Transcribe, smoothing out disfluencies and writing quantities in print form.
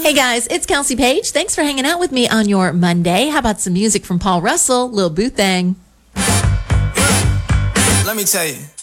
Hey guys, it's Kelsey Page. Thanks for hanging out with me on your Monday. How about some music from Paul Russell, Lil Boo Thang? Let me tell you.